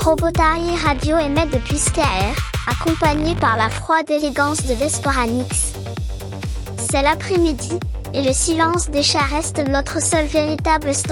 Robotari Radio émet depuis Sky, accompagné par la froide élégance de Vesporanix. C'est l'après-midi, et le silence des chats reste notre seul véritable